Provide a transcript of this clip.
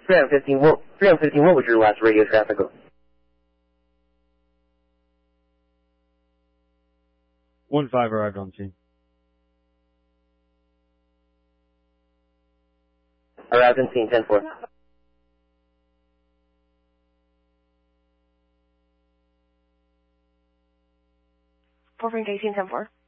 315, what was your last radio traffic? 1-5 arrived on scene. Arrived on scene, 10-4. Frank 18, 10-4.